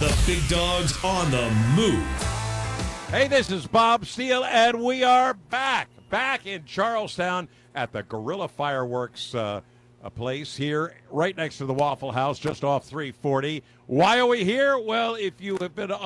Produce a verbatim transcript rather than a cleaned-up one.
The big dogs on the move. Hey, this is Bob Steele, and we are back, back in Charlestown at the Gorilla Fireworks uh, a place here, right next to the Waffle House, just off three forty. Why are we here? Well, if you have been